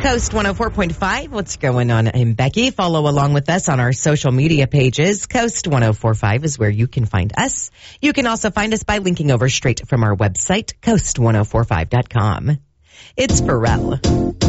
Coast 104.5. What's going on? I'm Becky. Follow along with us on our social media pages. Coast 104.5 is where you can find us. You can also find us by linking over straight from our website, coast1045.com. It's Pharrell.